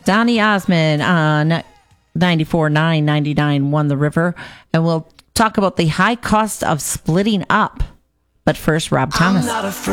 Donny Osmond on 94.9, 99 Won the River. And we'll talk about the high cost of splitting up. But first, Rob Thomas.